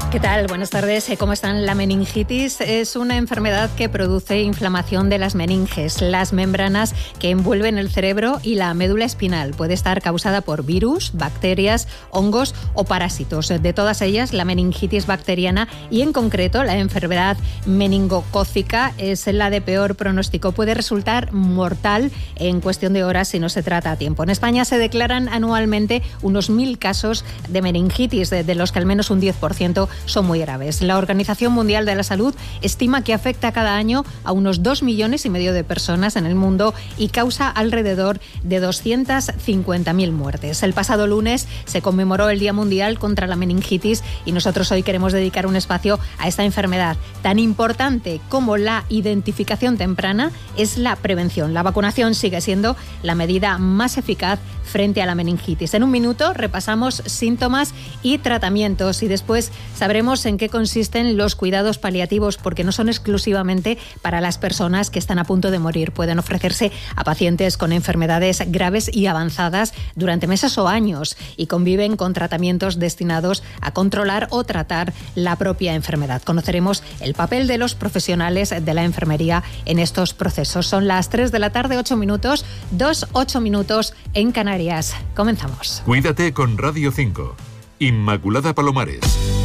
¿Qué tal? Buenas tardes. ¿Cómo están? La meningitis es una enfermedad que produce inflamación de las meninges, las membranas que envuelven el cerebro y la médula espinal. Puede estar causada por virus, bacterias, hongos o parásitos. De todas ellas, la meningitis bacteriana y en concreto la enfermedad meningocócica es la de peor pronóstico. Puede resultar mortal en cuestión de horas si no se trata a tiempo. En España se declaran anualmente unos 1.000 casos de meningitis, de los que al menos un 10% son muy graves. La Organización Mundial de la Salud estima que afecta cada año a unos 2,5 millones de personas en el mundo y causa alrededor de 250.000 muertes. El pasado lunes se conmemoró el Día Mundial contra la Meningitis y nosotros hoy queremos dedicar un espacio a esta enfermedad. Tan importante como la identificación temprana es la prevención. La vacunación sigue siendo la medida más eficaz frente a la meningitis. En un minuto repasamos síntomas y tratamientos y después sabremos en qué consisten los cuidados paliativos, porque no son exclusivamente para las personas que están a punto de morir. Pueden ofrecerse a pacientes con enfermedades graves y avanzadas durante meses o años y conviven con tratamientos destinados a controlar o tratar la propia enfermedad. Conoceremos el papel de los profesionales de la enfermería en estos procesos. Son las 3 de la tarde, 8 minutos, 8 minutos en Canarias. Comenzamos. Cuídate con Radio 5. Inmaculada Palomares.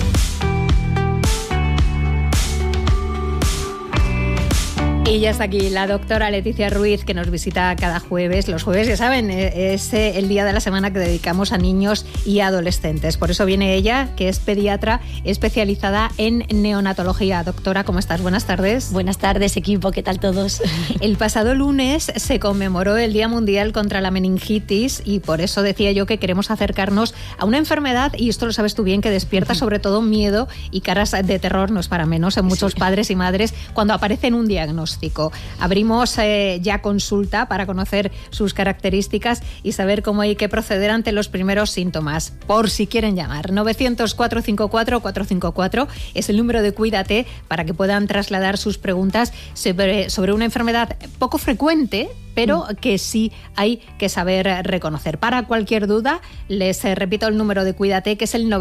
Y ya está aquí la doctora Leticia Ruiz, que nos visita cada jueves. Los jueves, ya saben, es el día de la semana que dedicamos a niños y adolescentes. Por eso viene ella, que es pediatra especializada en neonatología. Doctora, ¿cómo estás? Buenas tardes. Buenas tardes, equipo. ¿Qué tal todos? El pasado lunes se conmemoró el Día Mundial contra la Meningitis y por eso decía yo que queremos acercarnos a una enfermedad, y esto lo sabes tú bien, que despierta sobre todo miedo y caras de terror, no es para menos, en muchos padres y madres cuando aparece en un diagnóstico. Abrimos ya consulta para conocer sus características y saber cómo hay que proceder ante los primeros síntomas. Por si quieren llamar, 900-454-454 es el número de Cuídate para que puedan trasladar sus preguntas sobre una enfermedad poco frecuente, pero que sí hay que saber reconocer. Para cualquier duda, les repito el número de Cuídate, que es el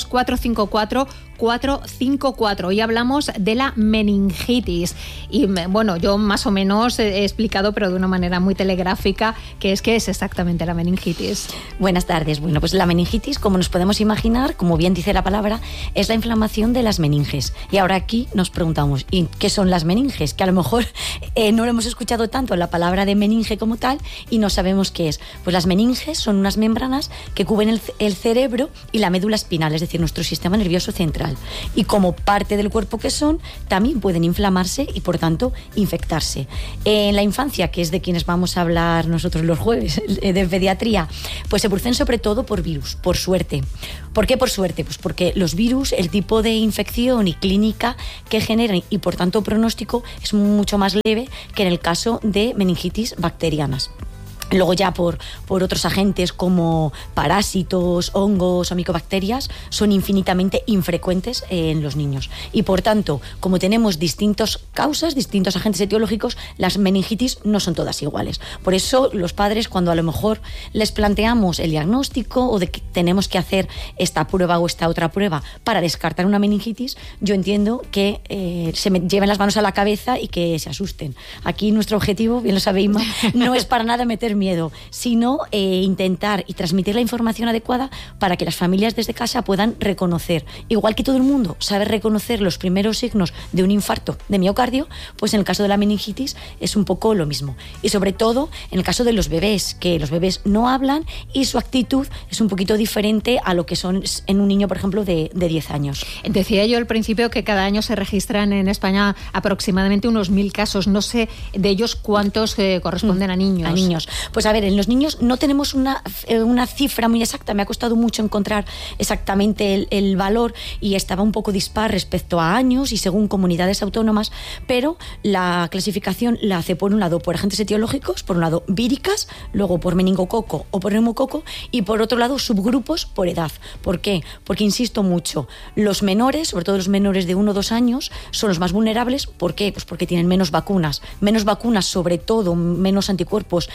900-454-454. Hoy hablamos de la meningitis. Y bueno, yo más o menos he explicado, pero de una manera muy telegráfica, qué es exactamente la meningitis. Buenas tardes. Bueno, pues la meningitis, como nos podemos imaginar, como bien dice la palabra, es la inflamación de las meninges. Y ahora aquí nos preguntamos, ¿y qué son las meninges? Que a lo mejor no lo hemos escuchado tanto en la palabra de meninge como tal y no sabemos qué es. Pues las meninges son unas membranas que cubren el cerebro y la médula espinal, es decir, nuestro sistema nervioso central. Y como parte del cuerpo que son, también pueden inflamarse y por tanto infectarse. En la infancia, que es de quienes vamos a hablar nosotros los jueves de pediatría, pues se producen sobre todo por virus, por suerte. ¿Por qué por suerte? Pues porque los virus, el tipo de infección y clínica que generan y por tanto pronóstico es mucho más leve que en el caso de meningitis bacterianas. Luego ya por otros agentes como parásitos, hongos o micobacterias son infinitamente infrecuentes en los niños. Y por tanto, como tenemos distintas causas, distintos agentes etiológicos, las meningitis no son todas iguales. Por eso los padres, cuando a lo mejor les planteamos el diagnóstico o de que tenemos que hacer esta prueba o esta otra prueba para descartar una meningitis, yo entiendo que se lleven las manos a la cabeza y que se asusten. Aquí nuestro objetivo, bien lo sabéis, no es para nada meter miedo, sino intentar y transmitir la información adecuada para que las familias desde casa puedan reconocer, igual que todo el mundo sabe reconocer los primeros signos de un infarto de miocardio, pues en el caso de la meningitis es un poco lo mismo. Y sobre todo en el caso de los bebés, que los bebés no hablan y su actitud es un poquito diferente a lo que son en un niño, por ejemplo, de 10 años. Decía yo al principio que cada año se registran en España aproximadamente unos 1.000 casos. No sé de ellos cuántos corresponden a niños. A niños. Pues a ver, en los niños no tenemos una cifra muy exacta. Me ha costado mucho encontrar exactamente el valor y estaba un poco dispar respecto a años y según comunidades autónomas, pero la clasificación la hace por un lado por agentes etiológicos, por un lado víricas, luego por meningococo o por neumococo y por otro lado subgrupos por edad. ¿Por qué? Porque insisto mucho, los menores, sobre todo los menores de 1 o 2 años, son los más vulnerables. ¿Por qué? Pues porque tienen menos vacunas, sobre todo menos anticuerpos frente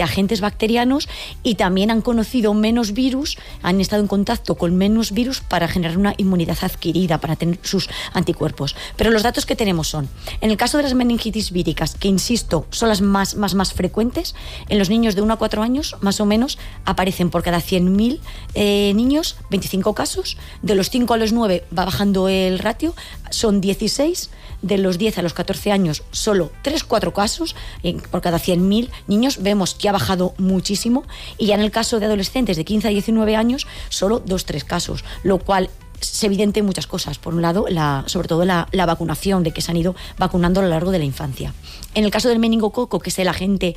frente a agentes bacterianos y también han conocido menos virus, han estado en contacto con menos virus para generar una inmunidad adquirida, para tener sus anticuerpos. Pero los datos que tenemos son, en el caso de las meningitis víricas, que insisto, son las más frecuentes, en los niños de 1 a 4 años, más o menos, aparecen por cada 100.000 niños 25 casos, de los 5 a los 9 va bajando el ratio, son 16, de los 10 a los 14 años solo 3-4 casos por cada 100.000 niños, vemos que ha bajado muchísimo, y ya en el caso de adolescentes de 15 a 19 años solo 2-3 casos, lo cual es evidente muchas cosas. Por un lado, sobre todo la vacunación, de que se han ido vacunando a lo largo de la infancia. En el caso del meningococo, que es el agente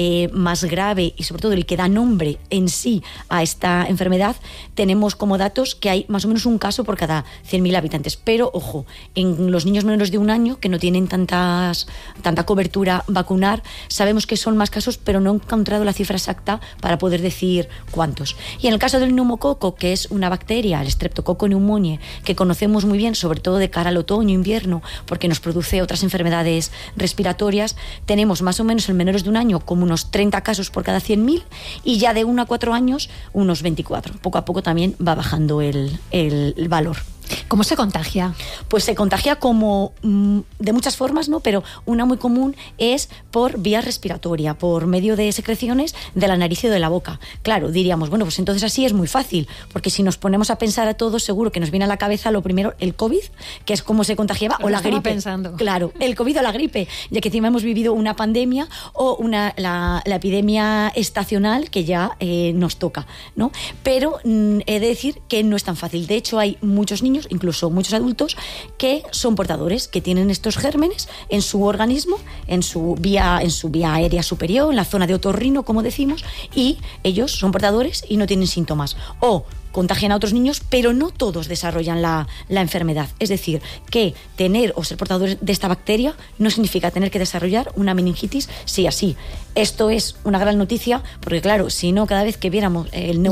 más grave y sobre todo el que da nombre en sí a esta enfermedad, tenemos como datos que hay más o menos un caso por cada 100.000 habitantes. Pero, ojo, en los niños menores de 1 año, que no tienen tanta cobertura vacunar, sabemos que son más casos, pero no he encontrado la cifra exacta para poder decir cuántos. Y en el caso del neumococo, que es una bacteria, el Streptococcus pneumoniae, que conocemos muy bien, sobre todo de cara al otoño, invierno, porque nos produce otras enfermedades respiratorias, tenemos más o menos en menores de 1 año como unos 30 casos por cada 100.000 y ya de 1 a 4 años unos 24. Poco a poco también va bajando el valor. ¿Cómo se contagia? Pues se contagia como de muchas formas, ¿no? Pero una muy común es por vía respiratoria, por medio de secreciones de la nariz y de la boca. Claro, diríamos, bueno, pues entonces así es muy fácil, porque si nos ponemos a pensar a todos, seguro que nos viene a la cabeza lo primero el COVID, que es cómo se contagiaba, o la gripe. Pensando. Claro, el COVID o la gripe, ya que encima hemos vivido una pandemia o la epidemia estacional que ya nos toca, ¿no? Pero he de decir que no es tan fácil. De hecho, hay muchos niños, incluso muchos adultos, que son portadores, que tienen estos gérmenes en su organismo, en su vía aérea superior, en la zona de otorrino, como decimos, y ellos son portadores y no tienen síntomas. O contagian a otros niños, pero no todos desarrollan la enfermedad. Es decir, que tener o ser portador de esta bacteria no significa tener que desarrollar una meningitis sí a sí. Esto es una gran noticia, porque claro, si no, cada vez que viéramos el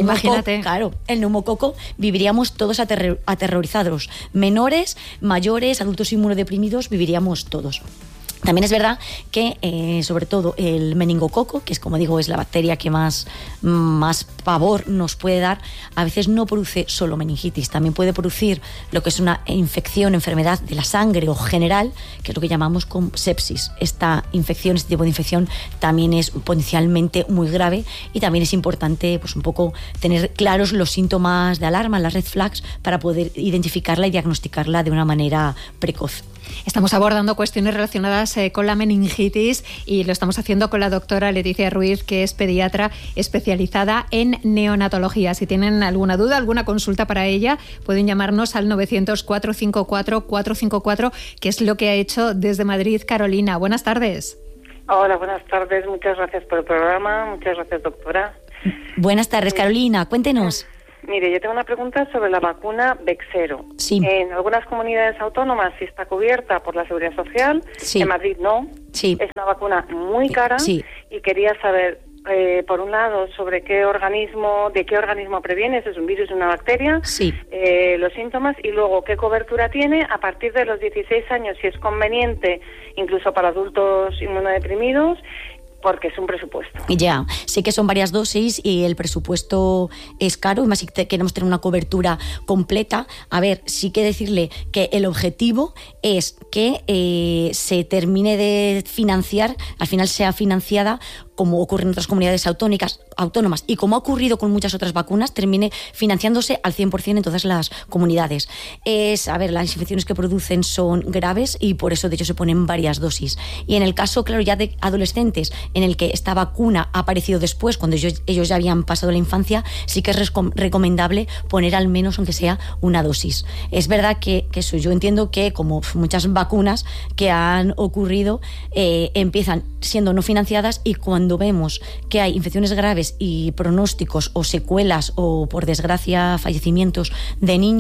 neumococo, viviríamos todos aterrorizados. Menores, mayores, adultos inmunodeprimidos, viviríamos todos. También es verdad que, sobre todo, el meningococo, que es, como digo, es la bacteria que más pavor nos puede dar, a veces no produce solo meningitis, también puede producir lo que es una enfermedad de la sangre o general, que es lo que llamamos sepsis. Este tipo de infección también es potencialmente muy grave, y también es importante, pues, un poco tener claros los síntomas de alarma, las red flags, para poder identificarla y diagnosticarla de una manera precoz. Estamos abordando cuestiones relacionadas con la meningitis y lo estamos haciendo con la doctora Leticia Ruiz, que es pediatra especializada en neonatología. Si tienen alguna duda, alguna consulta para ella, pueden llamarnos al 900-454-454, que es lo que ha hecho desde Madrid Carolina. Buenas tardes. Hola, buenas tardes. Muchas gracias por el programa. Muchas gracias, doctora. Buenas tardes, Carolina. Cuéntenos. Mire, yo tengo una pregunta sobre la vacuna Bexsero. Sí. En algunas comunidades autónomas sí está cubierta por la Seguridad Social, sí. En Madrid no. Sí. Es una vacuna muy cara, sí. Y quería saber, por un lado, sobre de qué organismo previene, si es un virus o una bacteria, sí. Los síntomas, y luego qué cobertura tiene a partir de los 16 años, si es conveniente, incluso para adultos inmunodeprimidos, porque es un presupuesto. Ya, sé que son varias dosis y el presupuesto es caro, y más si queremos tener una cobertura completa. A ver, sí que decirle que el objetivo es que se termine de financiar, al final sea financiada, como ocurre en otras comunidades autónomas y como ha ocurrido con muchas otras vacunas, termine financiándose al 100% en todas las comunidades. Las infecciones que producen son graves y por eso de hecho se ponen varias dosis. Y en el caso, claro, ya de adolescentes, en el que esta vacuna ha aparecido después, cuando ellos ya habían pasado la infancia, sí que es recomendable poner al menos, aunque sea, una dosis. Es verdad que eso, yo entiendo que como muchas vacunas que han ocurrido, empiezan siendo no financiadas, y cuando vemos que hay infecciones graves y pronósticos o secuelas o, por desgracia, fallecimientos de niños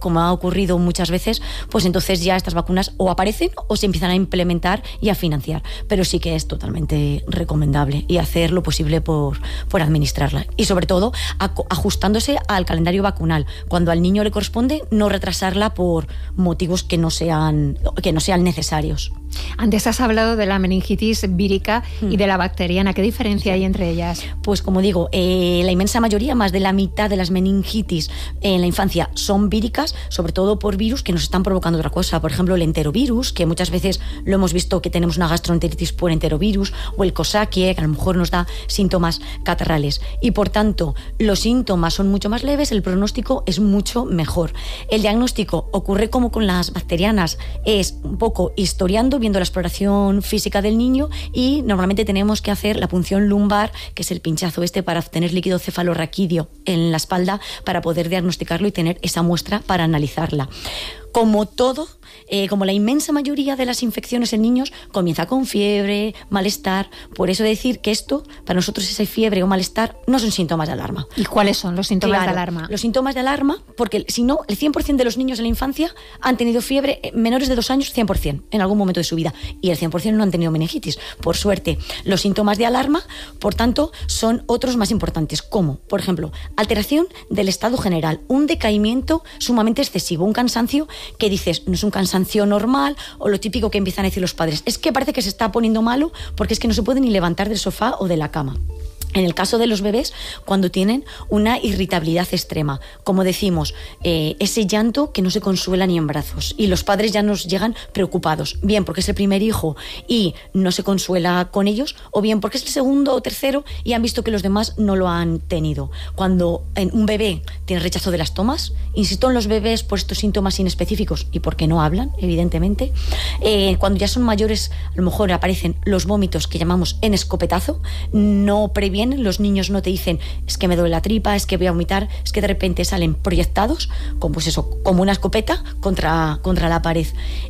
como ha ocurrido muchas veces, pues entonces ya estas vacunas o aparecen o se empiezan a implementar y a financiar. Pero sí que es totalmente recomendable y hacer lo posible por administrarla. Y sobre todo ajustándose al calendario vacunal. Cuando al niño le corresponde, no retrasarla por motivos que no sean necesarios. Antes has hablado de la meningitis vírica y de la bacteriana. ¿Qué diferencia hay entre ellas? Pues como digo, la inmensa mayoría, más de la mitad de las meningitis en la infancia son víricas, sobre todo por virus que nos están provocando otra cosa. Por ejemplo, el enterovirus, que muchas veces lo hemos visto que tenemos una gastroenteritis por enterovirus, o el coxsackie, que a lo mejor nos da síntomas catarrales. Y por tanto, los síntomas son mucho más leves, el pronóstico es mucho mejor. El diagnóstico ocurre como con las bacterianas, es un poco historiando, viendo la exploración física del niño, y normalmente tenemos que hacer la punción lumbar, que es el pinchazo para obtener líquido cefalorraquídeo en la espalda para poder diagnosticarlo y tener esa muestra para analizarla. Como todo, como la inmensa mayoría de las infecciones en niños, comienza con fiebre, malestar. Por eso decir que esto, para nosotros esa fiebre o malestar, no son síntomas de alarma. ¿Y cuáles son los síntomas de alarma? Los síntomas de alarma, porque si no, el 100% de los niños en la infancia han tenido fiebre, menores de 2 años, 100%, en algún momento de su vida. Y el 100% no han tenido meningitis, por suerte. Los síntomas de alarma, por tanto, son otros más importantes, como, por ejemplo, alteración del estado general, un decaimiento sumamente excesivo, un cansancio que dices, no es un cansancio normal, o lo típico que empiezan a decir los padres, es que parece que se está poniendo malo porque es que no se puede ni levantar del sofá o de la cama. En el caso de los bebés, cuando tienen una irritabilidad extrema, como decimos, ese llanto que no se consuela ni en brazos, y los padres ya nos llegan preocupados, bien porque es el primer hijo y no se consuela con ellos, o bien porque es el segundo o tercero y han visto que los demás no lo han tenido. Cuando un bebé tiene rechazo de las tomas, insisto en los bebés por estos síntomas inespecíficos y porque no hablan, evidentemente, cuando ya son mayores, a lo mejor aparecen los vómitos que llamamos en escopetazo, no previenen. Los niños no te dicen, es que me duele la tripa, es que voy a vomitar, es que de repente salen proyectados, como, pues eso, como una escopeta contra la pared.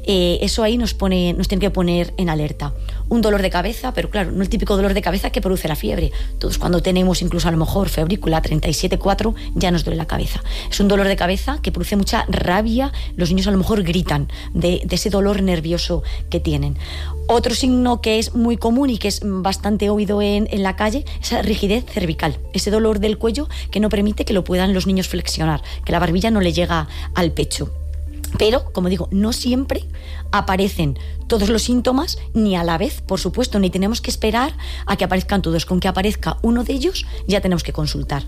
Eso ahí nos tiene que poner en alerta. Un dolor de cabeza, pero claro, no el típico dolor de cabeza que produce la fiebre. Todos cuando tenemos incluso a lo mejor febrícula 37,4 ya nos duele la cabeza. Es un dolor de cabeza que produce mucha rabia, los niños a lo mejor gritan de ese dolor nervioso que tienen. Otro signo que es muy común y que es bastante oído en la calle es la rigidez cervical, ese dolor del cuello que no permite que lo puedan los niños flexionar, que la barbilla no le llega al pecho. Pero, como digo, no siempre aparecen todos los síntomas ni a la vez, por supuesto, ni tenemos que esperar a que aparezcan todos. Con que aparezca uno de ellos ya tenemos que consultar.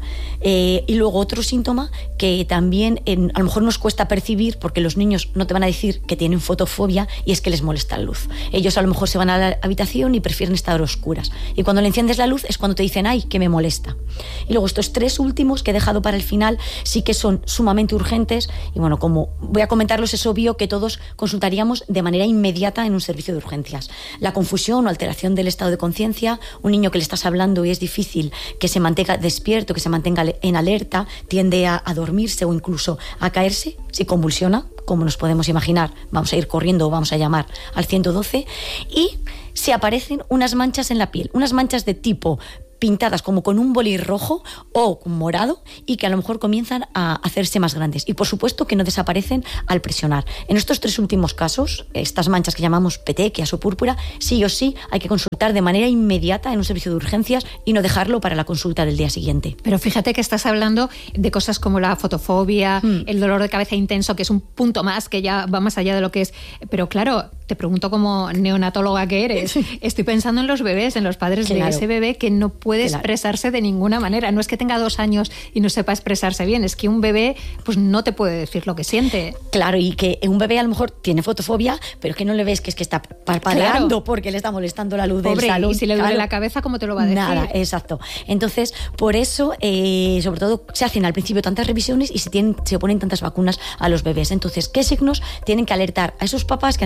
Y luego otro síntoma que también a lo mejor nos cuesta percibir, porque los niños no te van a decir que tienen fotofobia, y es que les molesta la luz. Ellos a lo mejor se van a la habitación y prefieren estar a oscuras. Y cuando le enciendes la luz es cuando te dicen, ay, que me molesta. Y luego estos 3 últimos que he dejado para el final sí que son sumamente urgentes, y bueno, como voy a comentarlos, es obvio que todos consultaríamos de manera inmediata en un servicio de urgencias. La confusión o alteración del estado de conciencia, un niño que le estás hablando y es difícil que se mantenga despierto, que se mantenga en alerta, tiende a dormirse o incluso a caerse, si convulsiona, como nos podemos imaginar, vamos a ir corriendo o vamos a llamar al 112, y se aparecen unas manchas en la piel, unas manchas de tipo pintadas como con un boli rojo o morado, y que a lo mejor comienzan a hacerse más grandes, y por supuesto que no desaparecen al presionar. En estos 3 últimos casos, estas manchas que llamamos petequias o púrpura, sí o sí hay que consultar de manera inmediata en un servicio de urgencias y no dejarlo para la consulta del día siguiente. Pero fíjate que estás hablando de cosas como la fotofobia, el dolor de cabeza intenso, que es un punto más que ya va más allá de lo que es. Pero claro, te pregunto como neonatóloga que eres, estoy pensando en los bebés, en los padres de ese bebé que no puede expresarse de ninguna manera. No es que tenga 2 años y no sepa expresarse bien, es que un bebé pues no te puede decir lo que siente. Claro, y que un bebé a lo mejor tiene fotofobia, pero es que no le ves que es que está parpadeando porque le está molestando la luz del salón. Y si le duele la cabeza, ¿cómo te lo va a decir? Nada, exacto. Entonces, por eso, sobre todo, se hacen al principio tantas revisiones y se ponen tantas vacunas a los bebés. Entonces, ¿qué signos tienen que alertar a esos papás que además están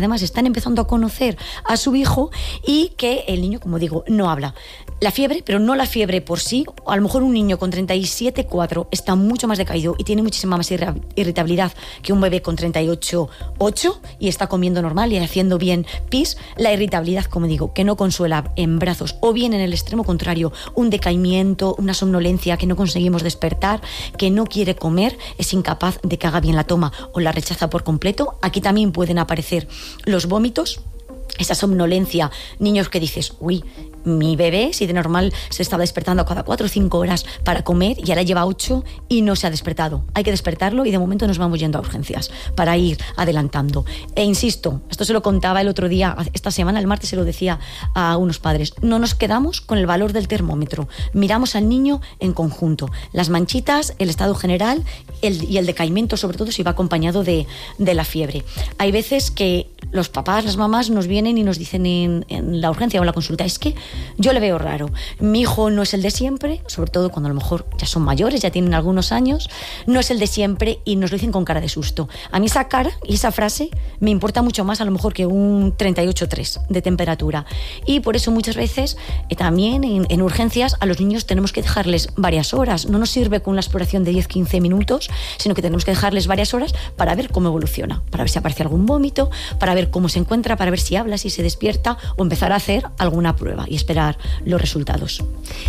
empezando a conocer a su hijo y que el niño, como digo, no habla. La fiebre, pero no la fiebre por sí. A lo mejor un niño con 37,4 está mucho más decaído y tiene muchísima más irritabilidad que un bebé con 38,8 y está comiendo normal y haciendo bien pis. La irritabilidad, como digo, que no consuela en brazos, o bien en el extremo contrario, un decaimiento, una somnolencia, que no conseguimos despertar, que no quiere comer, es incapaz de que haga bien la toma o la rechaza por completo. Aquí también pueden aparecer los vómitos, esa somnolencia, niños que dices, uy, mi bebé, si de normal se estaba despertando cada 4 o 5 horas para comer y ahora lleva 8 y no se ha despertado. Hay que despertarlo y de momento nos vamos yendo a urgencias para ir adelantando. E insisto, esto se lo contaba el otro día, esta semana, el martes se lo decía a unos padres, no nos quedamos con el valor del termómetro, miramos al niño en conjunto, las manchitas, el estado general y el decaimiento, sobre todo si va acompañado de la fiebre. Hay veces que los papás, las mamás nos vienen y nos dicen en la urgencia o en la consulta, es que yo le veo raro, mi hijo no es el de siempre, sobre todo cuando a lo mejor ya son mayores, ya tienen algunos años, no es el de siempre, y nos lo dicen con cara de susto. A mí esa cara y esa frase me importa mucho más a lo mejor que un 38,3 de temperatura, y por eso muchas veces también en urgencias a los niños tenemos que dejarles varias horas. No nos sirve con una exploración de 10-15 minutos, sino que tenemos que dejarles varias horas para ver cómo evoluciona, para ver si aparece algún vómito, para ver cómo se encuentra, para ver si habla, si se despierta, o empezar a hacer alguna prueba y esperar los resultados.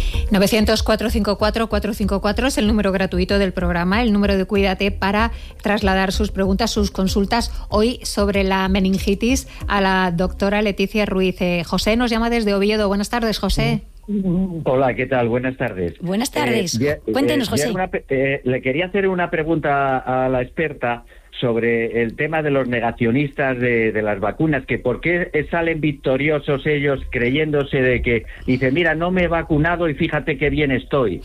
900-454-454 es el número gratuito del programa, el número de Cuídate, para trasladar sus preguntas, sus consultas hoy sobre la meningitis a la doctora Leticia Ruiz. José nos llama desde Oviedo. Buenas tardes, José. Hola, ¿qué tal? Buenas tardes. Buenas tardes. Cuéntenos, José. Le quería hacer una pregunta a la experta sobre el tema de los negacionistas de las vacunas, que por qué salen victoriosos ellos creyéndose de que, dice, mira, no me he vacunado y fíjate qué bien estoy.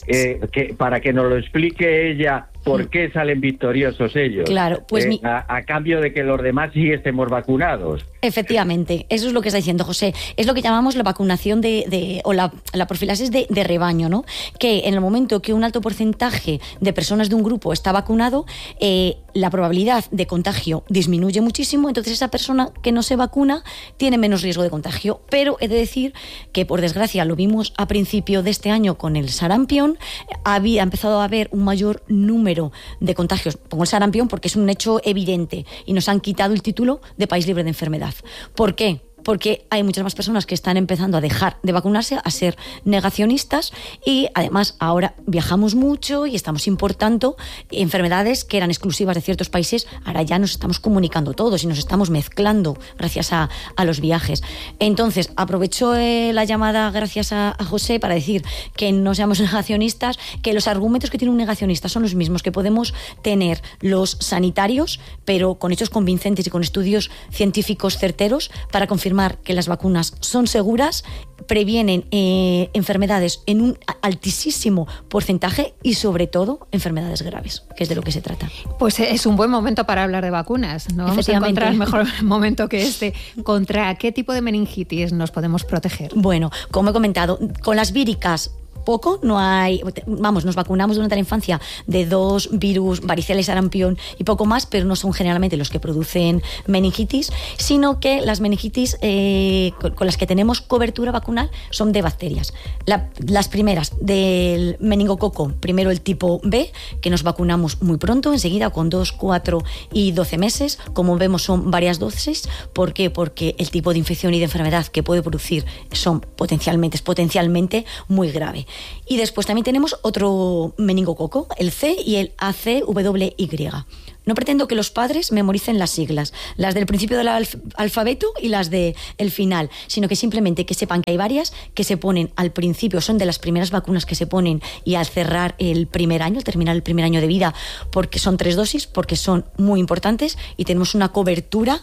Para que nos lo explique ella, ¿por qué salen victoriosos ellos? Claro, pues a cambio de que los demás sí estemos vacunados. Efectivamente, eso es lo que está diciendo José. Es lo que llamamos la vacunación o la profilaxis de rebaño, ¿no? Que en el momento que un alto porcentaje de personas de un grupo está vacunado, la probabilidad de contagio disminuye muchísimo, entonces esa persona que no se vacuna tiene menos riesgo de contagio. Pero he de decir que, por desgracia, lo vimos a principio de este año con el sarampión, ha empezado a haber un mayor número de contagios. Pongo el sarampión porque es un hecho evidente y nos han quitado el título de país libre de enfermedad. ¿Por qué? Porque hay muchas más personas que están empezando a dejar de vacunarse, a ser negacionistas, y además ahora viajamos mucho y estamos importando enfermedades que eran exclusivas de ciertos países. Ahora ya nos estamos comunicando todos y nos estamos mezclando gracias a los viajes. Entonces aprovecho la llamada gracias a José para decir que no seamos negacionistas, que los argumentos que tiene un negacionista son los mismos que podemos tener los sanitarios, pero con hechos convincentes y con estudios científicos certeros para confirmar que las vacunas son seguras, previenen enfermedades en un altísimo porcentaje y, sobre todo, enfermedades graves, que es de lo que se trata. Pues es un buen momento para hablar de vacunas. No vamos a encontrar mejor momento que este. ¿Contra qué tipo de meningitis nos podemos proteger? Bueno, como he comentado, con las víricas poco, no hay, nos vacunamos durante la infancia de 2 virus, varicela y sarampión y poco más, pero no son generalmente los que producen meningitis, sino que las meningitis con las que tenemos cobertura vacunal son de bacterias. Las primeras del meningococo, primero el tipo B, que nos vacunamos muy pronto, enseguida con 2, 4 y 12 meses, como vemos son varias dosis. ¿Por qué? Porque el tipo de infección y de enfermedad que puede producir es potencialmente muy grave. Y después también tenemos otro meningococo, el C y el ACWY. No pretendo que los padres memoricen las siglas, las del principio del alfabeto y las del final, sino que simplemente que sepan que hay varias que se ponen al principio, son de las primeras vacunas que se ponen, y al cerrar el primer año, al terminar el primer año de vida, porque son 3 dosis, porque son muy importantes y tenemos una cobertura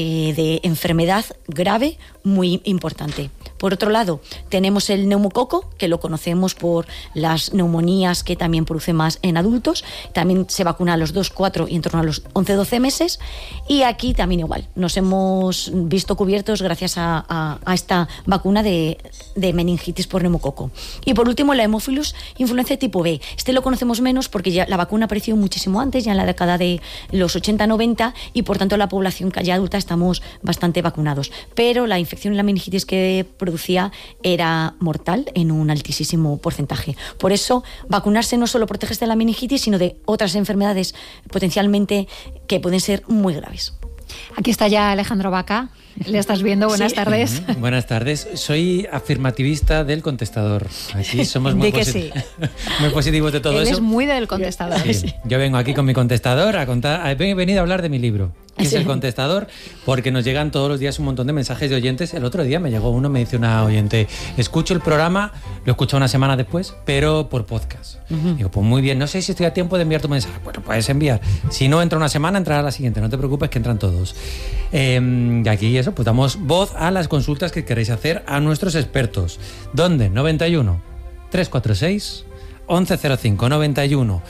de enfermedad grave muy importante. Por otro lado, tenemos el neumococo, que lo conocemos por las neumonías que también produce más en adultos. También se vacuna a los 2, 4 y entre torno a los 11-12 meses, y aquí también igual, nos hemos visto cubiertos gracias a esta vacuna de meningitis por neumococo. Y por último, la Haemophilus influenzae tipo B. Este lo conocemos menos porque ya la vacuna apareció muchísimo antes, ya en la década de los 80-90, y por tanto la población ya adulta estamos bastante vacunados. Pero la infección y la meningitis que producía era mortal en un altísimo porcentaje. Por eso, vacunarse no solo protege de la meningitis, sino de otras enfermedades potencialmente que pueden ser muy graves. Aquí está ya Alejandro Vaca. ¿Le estás viendo? Buenas tardes. Buenas tardes. Soy afirmativista del Contestador. Aquí somos muy, muy positivos de todo eso. Él es muy del Contestador. Sí. Yo vengo aquí con mi Contestador a contar. He venido a hablar de mi libro, que es El Contestador, porque nos llegan todos los días un montón de mensajes de oyentes. El otro día me llegó uno, me dice una oyente: escucho el programa, lo he escuchado una semana después, pero por podcast. Digo, pues muy bien, no sé si estoy a tiempo de enviar tu mensaje. Bueno, puedes enviar. Si no entra una semana, entrará la siguiente. No te preocupes, que entran todos. Y aquí eso, pues damos voz a las consultas que queréis hacer a nuestros expertos. ¿Dónde? 91 346 1105. 91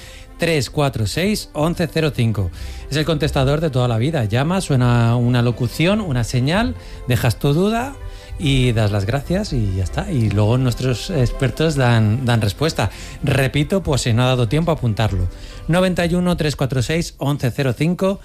346 1105. Es el contestador de toda la vida. Llama, suena una locución, una señal, dejas tu duda y das las gracias y ya está. Y luego nuestros expertos dan respuesta. Repito, pues si no ha dado tiempo a apuntarlo. 91 346 1105.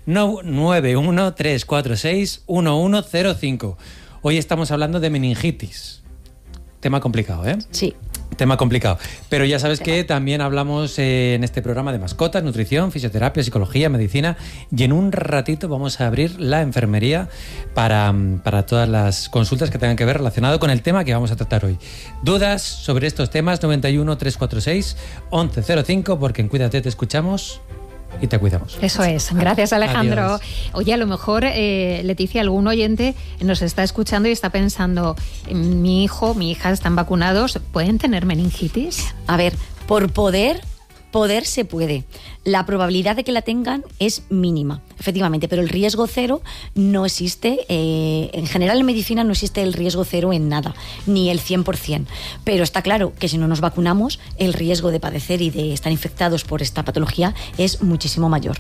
91 346 1105. Hoy estamos hablando de meningitis. Tema complicado, ¿eh? Sí. Tema complicado. Pero ya sabes que también hablamos en este programa de mascotas, nutrición, fisioterapia, psicología, medicina, y en un ratito vamos a abrir la enfermería para todas las consultas que tengan que ver relacionado con el tema que vamos a tratar hoy. ¿Dudas sobre estos temas? 91 346 1105, porque en Cuídate te escuchamos y te cuidamos. Eso es. Gracias, Alejandro. Adiós. Oye, a lo mejor, Leticia, algún oyente nos está escuchando y está pensando: mi hijo, mi hija están vacunados, ¿pueden tener meningitis? A ver, por poder se puede. La probabilidad de que la tengan es mínima, efectivamente, pero el riesgo cero no existe. En general, en medicina no existe el riesgo cero en nada, ni el 100%. Pero está claro que si no nos vacunamos, el riesgo de padecer y de estar infectados por esta patología es muchísimo mayor.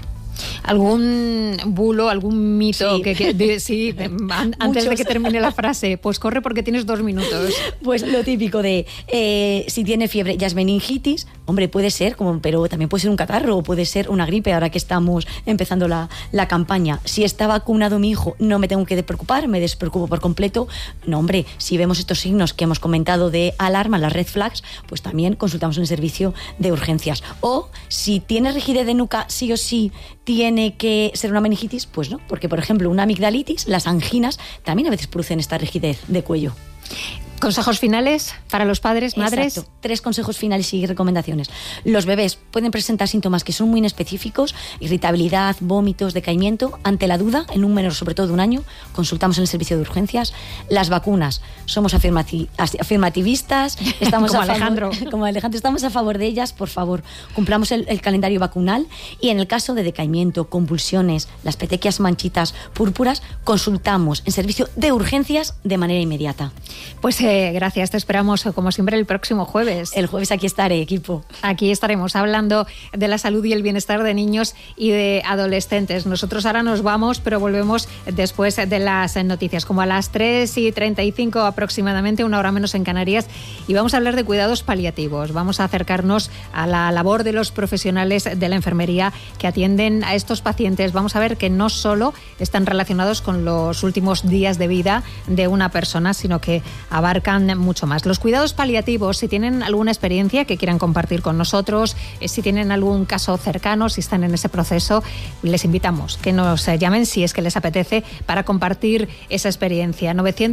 ¿Algún bulo, algún mito? Sí. Antes de que termine la frase, pues corre porque tienes 2 minutos. Pues lo típico de si tiene fiebre ya es meningitis. Hombre, puede ser, pero también puede ser un catarro o puede ser una gripe, ahora que estamos empezando la campaña. Si está vacunado mi hijo, no me tengo que preocupar, me despreocupo por completo. No, hombre, si vemos estos signos que hemos comentado de alarma, las red flags, pues también consultamos en el servicio de urgencias. O si tiene rigidez de nuca, sí o sí tiene que ser una meningitis, pues no, porque por ejemplo una amigdalitis, las anginas, también a veces producen esta rigidez de cuello. ¿Consejos finales para los padres, madres? Exacto. 3 consejos finales y recomendaciones. Los bebés pueden presentar síntomas que son muy inespecíficos: irritabilidad, vómitos, decaimiento. Ante la duda, en un menor sobre todo de 1 año, consultamos en el servicio de urgencias. Las vacunas, somos afirmativistas, estamos como Alejandro, estamos a favor de ellas. Por favor, cumplamos el calendario vacunal, y en el caso de decaimiento, convulsiones, las petequias manchitas, púrpuras, consultamos en servicio de urgencias de manera inmediata. Pues gracias, te esperamos como siempre el próximo jueves. El jueves aquí estaré, equipo. Aquí estaremos hablando de la salud y el bienestar de niños y de adolescentes. Nosotros ahora nos vamos, pero volvemos después de las noticias, como a las 3:35 aproximadamente, 1 hora menos en Canarias, y vamos a hablar de cuidados paliativos. Vamos a acercarnos a la labor de los profesionales de la enfermería que atienden a estos pacientes. Vamos a ver que no solo están relacionados con los últimos días de vida de una persona, sino que abarcan mucho más. Los cuidados paliativos, si tienen alguna experiencia que quieran compartir con nosotros, si tienen algún caso cercano, si están en ese proceso, les invitamos que nos llamen si es que les apetece para compartir esa experiencia.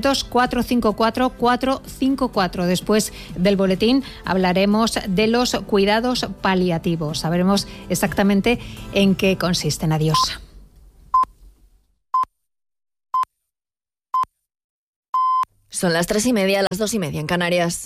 900-454-454. Después del boletín hablaremos de los cuidados paliativos. Sabremos exactamente en qué consisten. Adiós. Son las 3:30, las 2:30 en Canarias.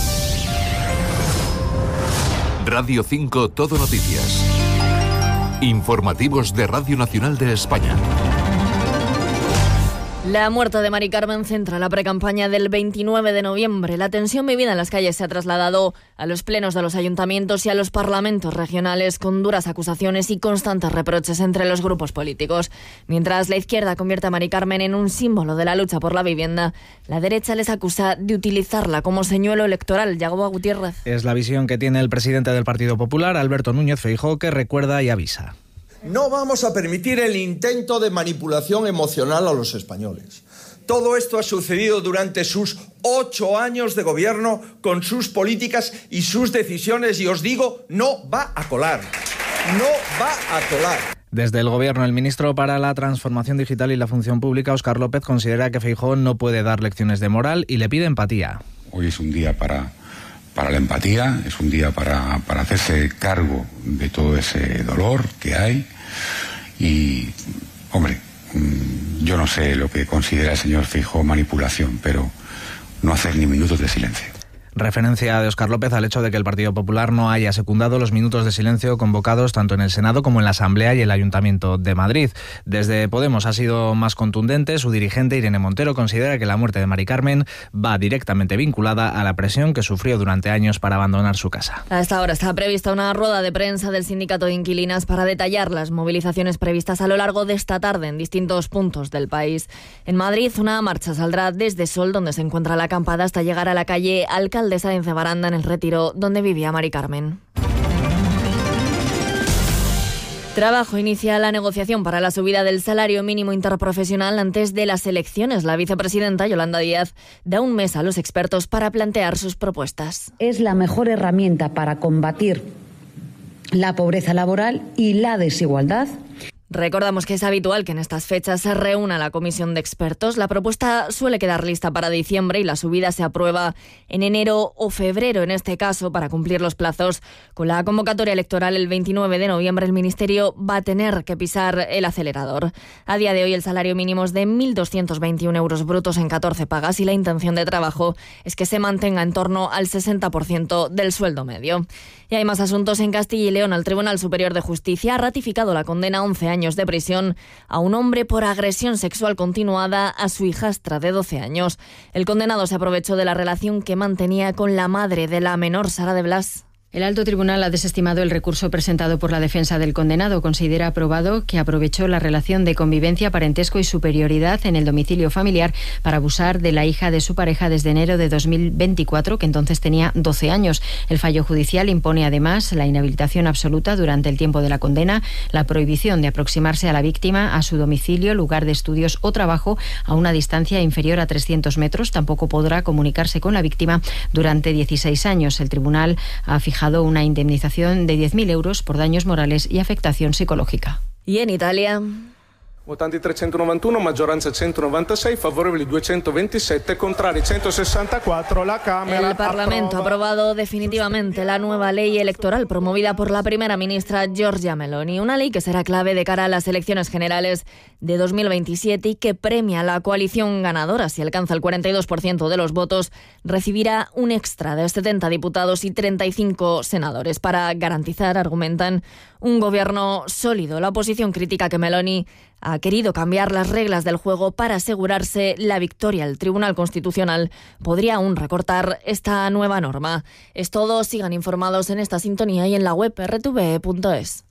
Radio 5 Todo Noticias. Informativos de Radio Nacional de España. La muerte de Mari Carmen centra la precampaña del 29 de noviembre. La tensión vivida en las calles se ha trasladado a los plenos de los ayuntamientos y a los parlamentos regionales, con duras acusaciones y constantes reproches entre los grupos políticos. Mientras la izquierda convierte a Mari Carmen en un símbolo de la lucha por la vivienda, la derecha les acusa de utilizarla como señuelo electoral. Yagoba Gutiérrez. Es la visión que tiene el presidente del Partido Popular, Alberto Núñez Feijóo, que recuerda y avisa. No vamos a permitir el intento de manipulación emocional a los españoles. Todo esto ha sucedido durante sus 8 años de gobierno, con sus políticas y sus decisiones, y os digo, no va a colar. No va a colar. Desde el Gobierno, el ministro para la Transformación Digital y la Función Pública, Óscar López, considera que Feijóo no puede dar lecciones de moral y le pide empatía. Hoy es un día para la empatía, es un día para hacerse cargo de todo ese dolor que hay. Y, hombre, yo no sé lo que considera el señor Feijóo manipulación, pero no hacer ni minutos de silencio. Referencia de Óscar López al hecho de que el Partido Popular no haya secundado los minutos de silencio convocados tanto en el Senado como en la Asamblea y el Ayuntamiento de Madrid. Desde Podemos ha sido más contundente. Su dirigente, Irene Montero, considera que la muerte de Mari Carmen va directamente vinculada a la presión que sufrió durante años para abandonar su casa. A esta hora está prevista una rueda de prensa del Sindicato de Inquilinas para detallar las movilizaciones previstas a lo largo de esta tarde en distintos puntos del país. En Madrid, una marcha saldrá desde Sol, donde se encuentra la acampada, hasta llegar a la calle Alcaldesa de Encebaranda, en el Retiro, donde vivía Mari Carmen. Trabajo inicia la negociación para la subida del salario mínimo interprofesional antes de las elecciones. La vicepresidenta Yolanda Díaz da un mes a los expertos para plantear sus propuestas. Es la mejor herramienta para combatir la pobreza laboral y la desigualdad. Recordamos que es habitual que en estas fechas se reúna la comisión de expertos. La propuesta suele quedar lista para diciembre y la subida se aprueba en enero o febrero, en este caso, para cumplir los plazos. Con la convocatoria electoral el 29 de noviembre, el Ministerio va a tener que pisar el acelerador. A día de hoy el salario mínimo es de 1.221 euros brutos en 14 pagas y la intención de trabajo es que se mantenga en torno al 60% del sueldo medio. Y hay más asuntos en Castilla y León. El Tribunal Superior de Justicia ha ratificado la condena a 11 años de prisión a un hombre por agresión sexual continuada a su hijastra de 12 años. El condenado se aprovechó de la relación que mantenía con la madre de la menor, Sara de Blas. El alto tribunal ha desestimado el recurso presentado por la defensa del condenado. Considera aprobado que aprovechó la relación de convivencia, parentesco y superioridad en el domicilio familiar para abusar de la hija de su pareja desde enero de 2024, que entonces tenía 12 años. El fallo judicial impone además la inhabilitación absoluta durante el tiempo de la condena, la prohibición de aproximarse a la víctima a su domicilio, lugar de estudios o trabajo a una distancia inferior a 300 metros. Tampoco podrá comunicarse con la víctima durante 16 años. El tribunal ha fijado una indemnización de 10.000 euros por daños morales y afectación psicológica. Y en Italia... Votanti 391, maggioranza 196, favorevoli 227, contrari 164. La Cámara. El Parlamento ha aprobado definitivamente la nueva ley electoral promovida por la primera ministra Giorgia Meloni. Una ley que será clave de cara a las elecciones generales de 2027 y que premia a la coalición ganadora. Si alcanza el 42% de los votos, recibirá un extra de 70 diputados y 35 senadores para garantizar, argumentan, un gobierno sólido. La oposición critica que Meloni ha querido cambiar las reglas del juego para asegurarse la victoria. El Tribunal Constitucional podría aún recortar esta nueva norma. Es todo. Sigan informados en esta sintonía y en la web rtve.es.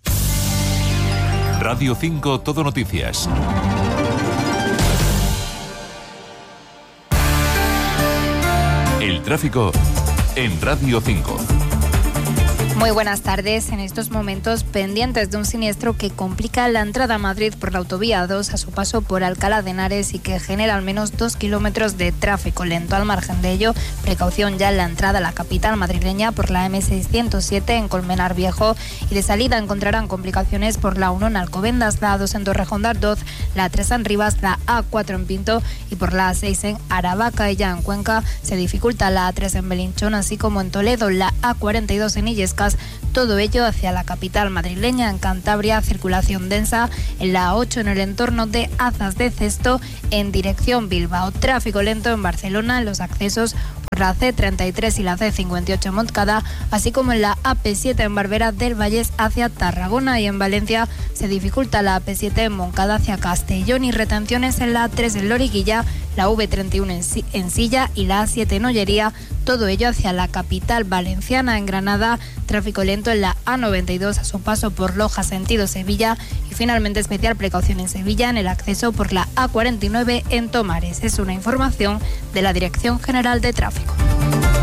Radio 5 Todo Noticias. El tráfico en Radio 5. Muy buenas tardes. En estos momentos pendientes de un siniestro que complica la entrada a Madrid por la autovía 2 a su paso por Alcalá de Henares y que genera al menos 2 kilómetros de tráfico lento. Al margen de ello, precaución ya en la entrada a la capital madrileña por la M607 en Colmenar Viejo, y de salida encontrarán complicaciones por la 1 en Alcobendas, la 2 en Torrejón de Ardoz, la 3 en Rivas, la A4 en Pinto y por la A6 en Aravaca. Y ya en Cuenca se dificulta la A3 en Belinchón, así como en Toledo, la A42 en Illescas. Todo ello hacia la capital madrileña. En Cantabria, circulación densa en la A8 en el entorno de Azas de Cesto en dirección Bilbao. Tráfico lento en Barcelona en los accesos la C33 y la C58 en Montcada, así como en la AP7 en Barberá del Vallés hacia Tarragona, y en Valencia se dificulta la AP7 en Montcada hacia Castellón y retenciones en la A3 en Loriguilla, la V31 en Silla y la A7 en Ollería, todo ello hacia la capital valenciana. En Granada, tráfico lento en la A92 a su paso por Loja sentido Sevilla, y finalmente especial precaución en Sevilla en el acceso por la A49 en Tomares. Es una información de la Dirección General de Tráfico.